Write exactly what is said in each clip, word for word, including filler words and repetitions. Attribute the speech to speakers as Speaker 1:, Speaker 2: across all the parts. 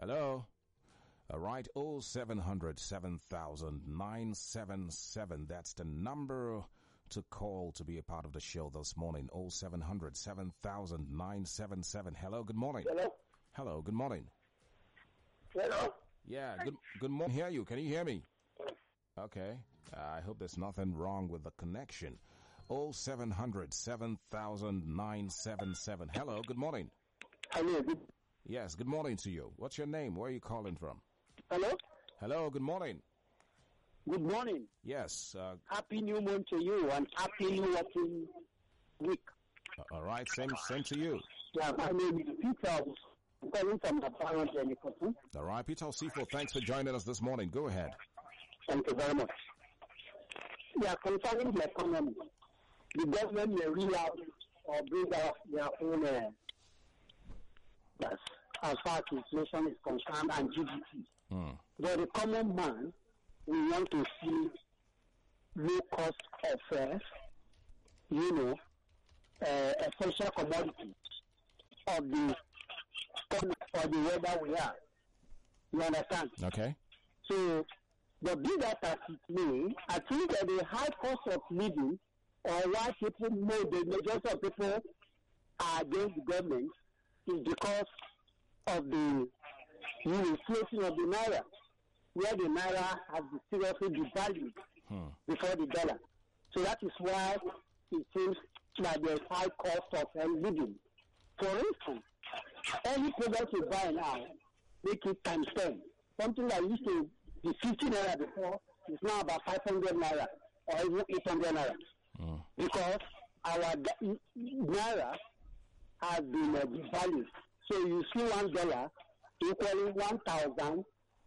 Speaker 1: Hello? All right, oh seven hundred seven thousand nine seven seven. That's the number to call to be a part of the show this morning. oh seven hundred seven thousand nine seven seven. Hello, good morning.
Speaker 2: Hello?
Speaker 1: Hello, good morning.
Speaker 2: Hello?
Speaker 1: Yeah, good good morning. Hear you. Can you hear me? Okay. Uh, I hope there's nothing wrong with the connection. oh seven hundred seven thousand nine seven seven. Hello, good morning.
Speaker 2: Hello? Good,
Speaker 1: Yes, good morning to you. What's your name? Where are you calling from?
Speaker 2: hello?
Speaker 1: Hello, good morning.
Speaker 2: Good morning.
Speaker 1: Yes. Uh,
Speaker 2: Happy new month to you and happy new working week.
Speaker 1: all right, same same to you.
Speaker 2: Yeah, my name is Peter. I'm calling from the parent Jennifer.
Speaker 1: All right, Peter Osifo, thanks for joining us this morning. Go ahead.
Speaker 2: Thank you very much. Yeah, concerning the economy, the government may rule out or bring out their own uh, that's as far as inflation is concerned and G D P.
Speaker 1: Mm.
Speaker 2: But the common man, we want to see low cost of, uh, you know, uh, essential commodities of the for the weather we have. You understand?
Speaker 1: Okay.
Speaker 2: So, the big that as it may, I think that the high cost of living, or why people know the majority of people are against the government, is because of the inflation of the naira, where the naira has been seriously devalued
Speaker 1: Hmm.
Speaker 2: before the dollar. So that is why it seems that there is high cost of uh, living. For instance, any product you buy now, make it times ten. Something that used to be fifty naira before is now about five hundred naira or even eight hundred naira.
Speaker 1: Mm.
Speaker 2: Because our da- naira has been uh, devalued. So you see one dollar equaling one thousand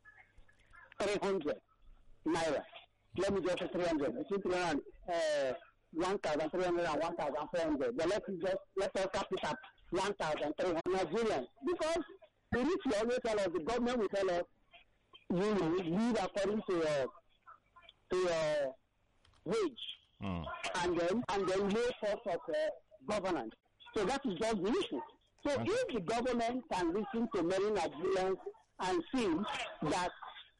Speaker 2: three hundred naira. Let me just say three hundred. Between three hundred and uh, one thousand three hundred and one thousand four hundred. But let's just let us cap it at one thousand three hundred Nigerians. Because the rich will always tell us, the government will tell us, you know, live according to your to your wage.
Speaker 1: Mm.
Speaker 2: And then and then low cost of uh, governance. So that is just the issue. So
Speaker 1: Okay.
Speaker 2: if the government can listen to many Nigerians and see that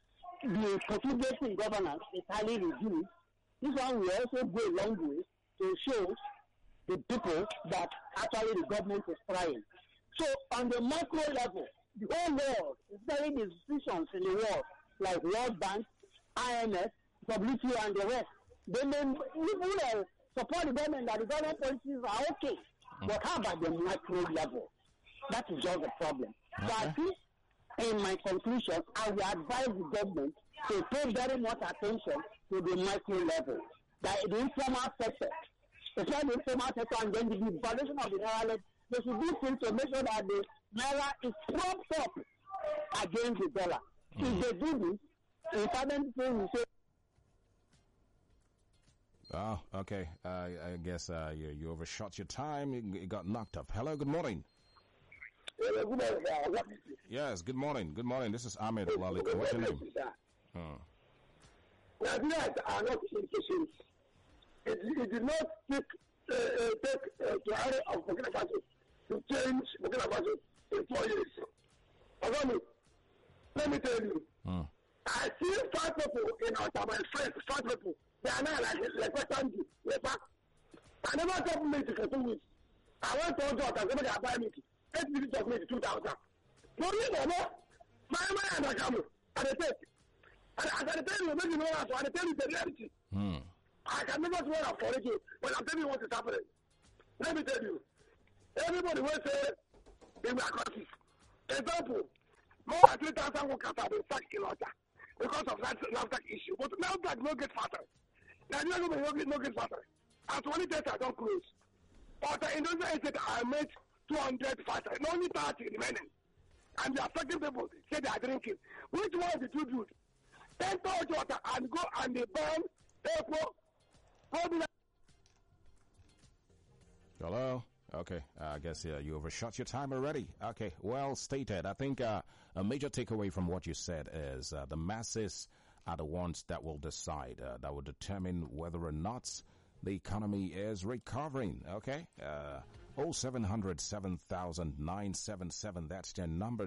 Speaker 2: the profligacy in governance is highly reduced, this one will also go a long way to show the people that actually the government is trying. So on the macro level, the whole world, especially the institutions in the world, like World Bank, I M F, W T O and the rest, they may even uh, support the government that the government policies are okay. But how about the micro level? That is just the problem. So I
Speaker 1: Okay.
Speaker 2: think, in my conclusion, I will advise the government to pay very much attention to the micro level. That the informal sector, especially the informal sector, and then the devaluation of the naira, they should do things to make sure that the naira is propped up against the dollar. If they do this, in certain people will say,
Speaker 1: Oh, okay. Uh, I guess uh, you, you overshot your time. You, you got knocked up. Hello, good morning. Yes, good morning. Good morning. This is Ahmed Olaliko. What's your name? Hmm.
Speaker 2: Nigerians are not impatient. It, it did not take, uh, uh, take uh, the area of Burkina Faso to change Burkina Faso in four years. Although, let me tell you,
Speaker 1: Hmm.
Speaker 2: I see five people in our town, my friends, five people. They are not like like Western Jew. I never got meat for two weeks. I went to Ojo, I said, I buy meat. Eight minutes of meat, two thousand. No, you know, my man and I come. And they take. And I can tell you, maybe you know that, so I tell you the reality.
Speaker 1: Hmm.
Speaker 2: I can never swear I'm for it, but I'm telling you what is happening. Let me tell you. Everybody will say, they were conscious. Example, more than three thousand workers have been sacked in Oja because of that NAFDAC issue. But NAFDAC no get fatter. Nigeria government no get, no get fatter. As twenty thirty, I don't close. But the industrial estate, I made two hundred fatter. And only thirty remaining. And the affected people say they are drinking. Which one did you do? Enter water and go and they burn April.
Speaker 1: Hello? Okay, uh, I guess uh, you overshot your time already. Okay, well stated. I think uh, a major takeaway from what you said is uh, the masses are the ones that will decide, uh, that will determine whether or not the economy is recovering. Okay? Uh, oh seven hundred seven thousand nine seven seven, that's their number.